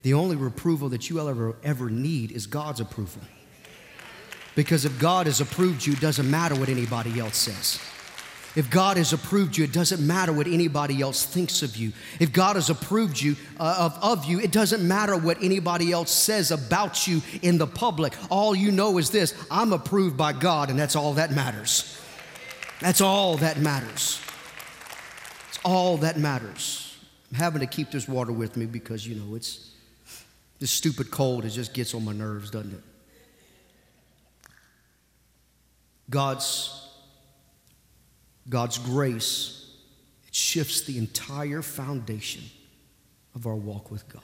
The only approval that you will ever need is God's approval. Because if God has approved you, it doesn't matter what anybody else says. If God has approved you, it doesn't matter what anybody else thinks of you. If God has approved you of you, it doesn't matter what anybody else says about you in the public. All you know is this: I'm approved by God, and that's all that matters. That's all that matters. It's all that matters. I'm having to keep this water with me because, it's this stupid cold. It just gets on my nerves, doesn't it? God's grace, it shifts the entire foundation of our walk with God.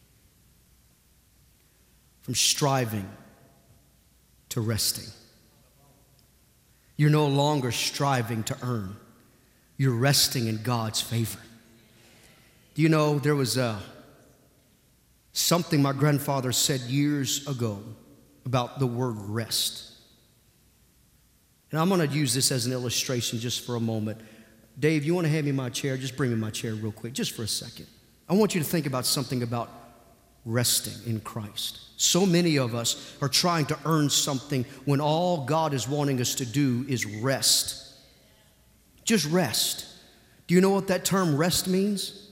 From striving to resting. You're no longer striving to earn. You're resting in God's favor. Do you know there was something my grandfather said years ago about the word rest? And I'm going to use this as an illustration just for a moment. Dave, you want to hand me my chair? Just bring me my chair real quick, just for a second. I want you to think about something about resting in Christ. So many of us are trying to earn something when all God is wanting us to do is rest. Just rest. Do you know what that term rest means?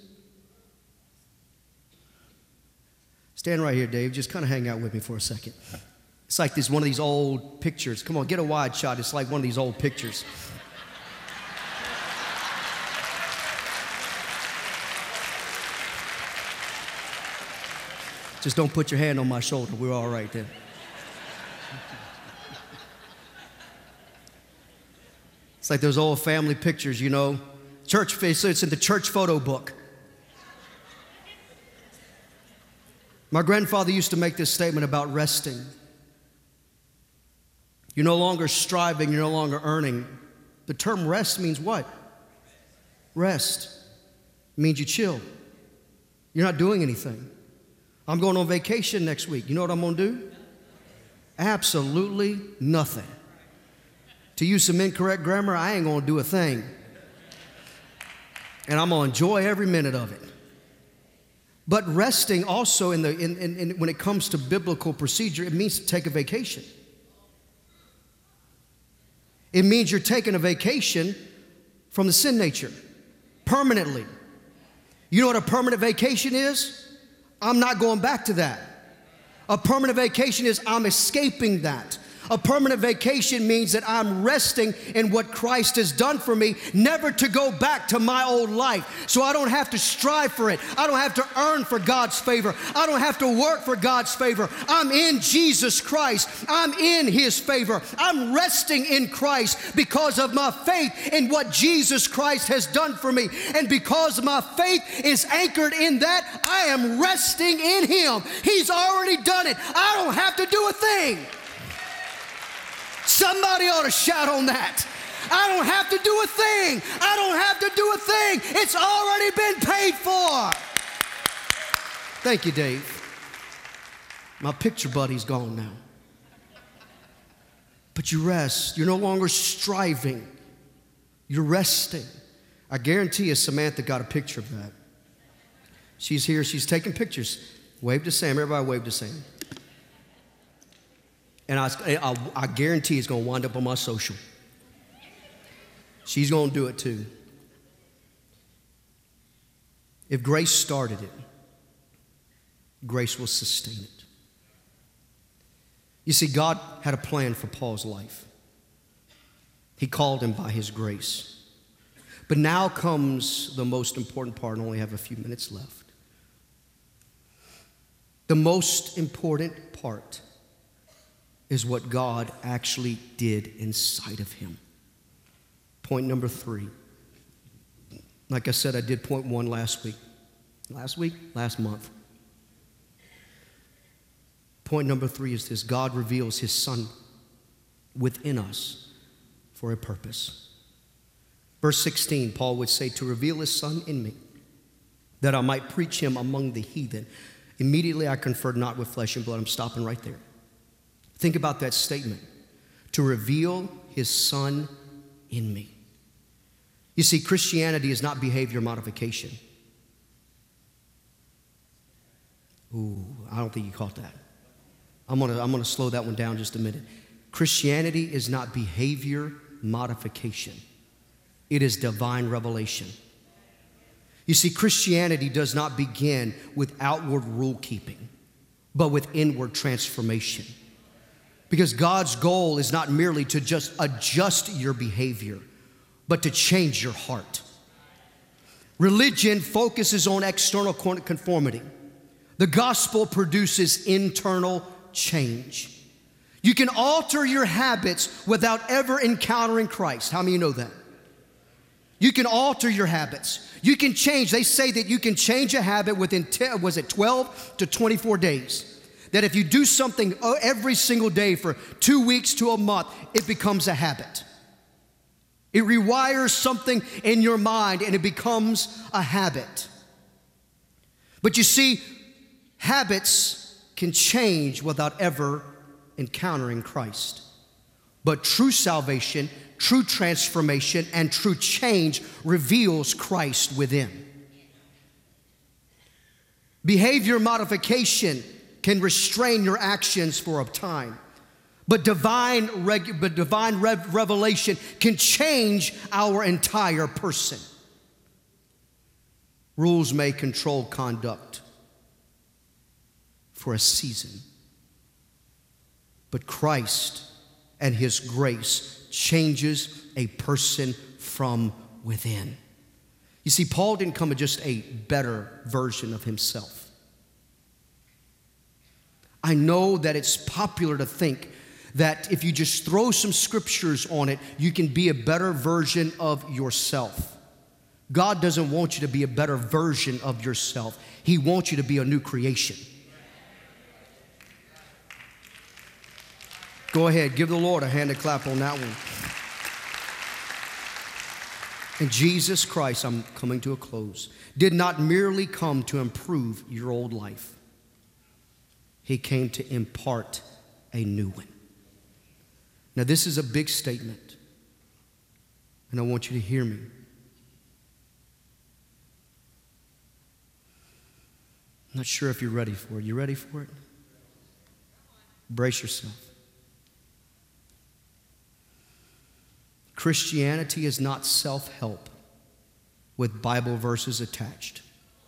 Stand right here, Dave. Just kind of hang out with me for a second. It's like one of these old pictures. Come on, get a wide shot. It's like one of these old pictures. Just don't put your hand on my shoulder. We're all right then. It's like those old family pictures, Church face. It's in the church photo book. My grandfather used to make this statement about resting. You're no longer striving, you're no longer earning. The term rest means what? Rest. It means you chill. You're not doing anything. I'm going on vacation next week. You know what I'm going to do? Absolutely nothing. To use some incorrect grammar, I ain't going to do a thing. And I'm going to enjoy every minute of it. But resting also, when it comes to biblical procedure, it means to take a vacation. It means you're taking a vacation from the sin nature permanently. You know what a permanent vacation is? I'm not going back to that. A permanent vacation is I'm escaping that. A permanent vacation means that I'm resting in what Christ has done for me, never to go back to my old life. So I don't have to strive for it. I don't have to earn for God's favor. I don't have to work for God's favor. I'm in Jesus Christ. I'm in His favor. I'm resting in Christ because of my faith in what Jesus Christ has done for me. And because my faith is anchored in that, I am resting in Him. He's already done it. I don't have to do a thing. Somebody ought to shout on that. I don't have to do a thing. I don't have to do a thing. It's already been paid for. Thank you, Dave. My picture buddy's gone now. But you rest. You're no longer striving. You're resting. I guarantee you Samantha got a picture of that. She's here. She's taking pictures. Wave to Sam. Everybody wave to Sam. And I guarantee it's going to wind up on my social. She's going to do it too. If grace started it, grace will sustain it. You see, God had a plan for Paul's life. He called him by His grace. But now comes the most important part, and I only have a few minutes left. The most important part is what God actually did inside of him. Point number 3. Like I said, I did point 1 last week. Last month. Point number 3 is this: God reveals His Son within us for a purpose. Verse 16, Paul would say, to reveal His Son in me, that I might preach Him among the heathen. Immediately I conferred not with flesh and blood. I'm stopping right there. Think about that statement. To reveal His Son in me. You see, Christianity is not behavior modification. Ooh, I don't think you caught that. I'm gonna slow that one down just a minute. Christianity is not behavior modification. It is divine revelation. You see, Christianity does not begin with outward rule keeping, but with inward transformation. Because God's goal is not merely to just adjust your behavior, but to change your heart. Religion focuses on external conformity. The gospel produces internal change. You can alter your habits without ever encountering Christ. How many of you know that? You can alter your habits. You can change. They say that you can change a habit within 12 to 24 days. That if you do something every single day for 2 weeks to a month, it becomes a habit. It rewires something in your mind and it becomes a habit. But you see, habits can change without ever encountering Christ. But true salvation, true transformation, and true change reveals Christ within. Behavior modification can restrain your actions for a time. But divine revelation can change our entire person. Rules may control conduct for a season, but Christ and His grace changes a person from within. You see, Paul didn't come with just a better version of himself. I know that it's popular to think that if you just throw some scriptures on it, you can be a better version of yourself. God doesn't want you to be a better version of yourself. He wants you to be a new creation. Go ahead, give the Lord a hand and clap on that one. And Jesus Christ, I'm coming to a close, did not merely come to improve your old life. He came to impart a new one. Now, this is a big statement, and I want you to hear me. I'm not sure if you're ready for it. You ready for it? Brace yourself. Christianity is not self-help with Bible verses attached.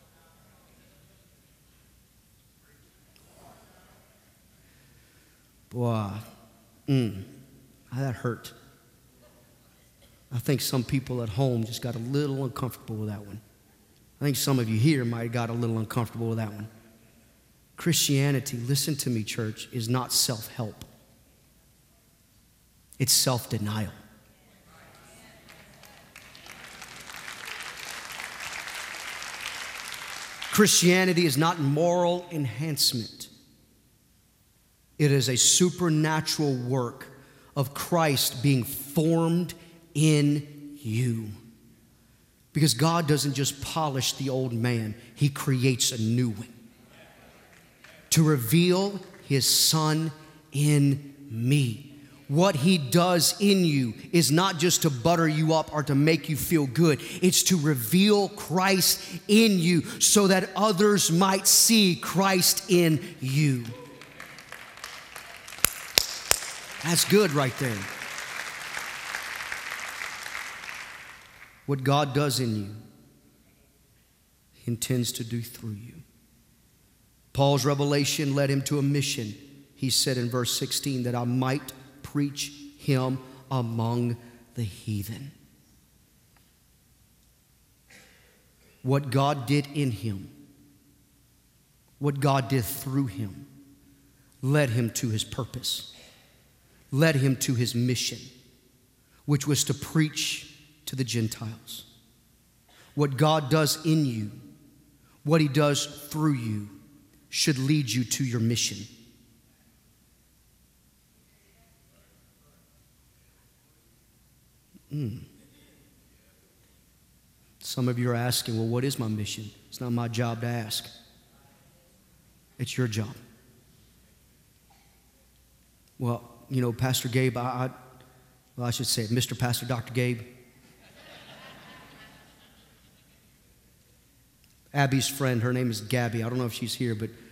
Boy, that hurt. I think some people at home just got a little uncomfortable with that one. I think some of you here might have got a little uncomfortable with that one. Christianity, listen to me, church, is not self-help. It's self-denial. Christianity is not moral enhancement. It is a supernatural work of Christ being formed in you. Because God doesn't just polish the old man, He creates a new one to reveal His Son in me. What He does in you is not just to butter you up or to make you feel good. It's to reveal Christ in you so that others might see Christ in you. That's good right there. What God does in you, He intends to do through you. Paul's revelation led him to a mission. He said in verse 16 that I might preach Him among the heathen. What God did in him, what God did through him, led him to his purpose, led him to his mission, which was to preach to the Gentiles. What God does in you, what He does through you, should lead you to your mission. Some of you are asking, well, what is my mission? It's not my job to ask. It's your job. Well, you know, Pastor Gabe, I should say it, Mr. Pastor Dr. Gabe. Abby's friend, her name is Gabby. I don't know if she's here, but